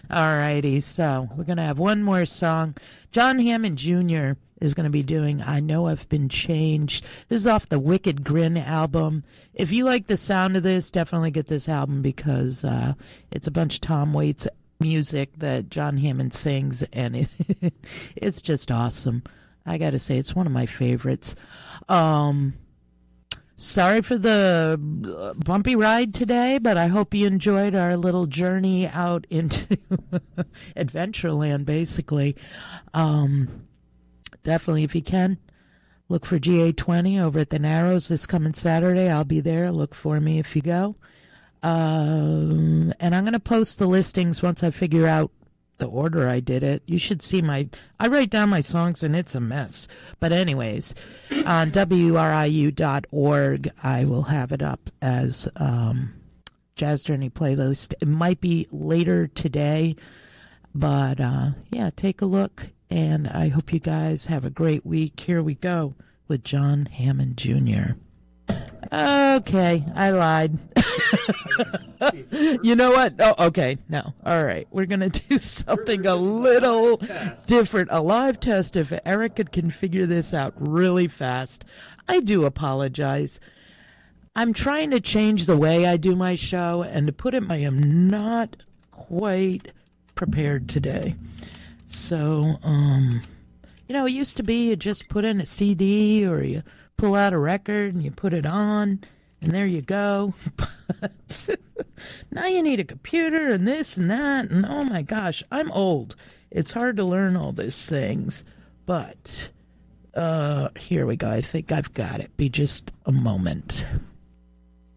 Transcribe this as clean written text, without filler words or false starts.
All righty, so we're going to have one more song. John Hammond Jr. is going to be doing I Know I've Been Changed. This is off the Wicked Grin album. If you like the sound of this, definitely get this album because it's a bunch of Tom Waits music that John Hammond sings, and it's just awesome. I got to say, it's one of my favorites. Sorry for the bumpy ride today, but I hope you enjoyed our little journey out into Adventureland, basically. Definitely, if you can, look for GA20 over at the Narrows this coming Saturday. I'll be there. Look for me if you go. And I'm going to post the listings once I figure out the order I did it. You should see I write down my songs and it's a mess. But anyways, on WRIU.org, I will have it up as Jazz Journey playlist. It might be later today, but yeah, take a look. And I hope you guys have a great week. Here we go with John Hammond Jr. Okay, I lied. You know what? Oh, okay, no. All right, we're going to do something a little different. A live test if Eric could configure this out really fast. I do apologize. I'm trying to change the way I do my show, and to put it, I am not quite prepared today. So, it used to be you just put in a CD or you pull out a record and you put it on, and there you go. But now you need a computer and this and that, and oh my gosh, I'm old. It's hard to learn all these things. But here we go. I think I've got it. Be just a moment.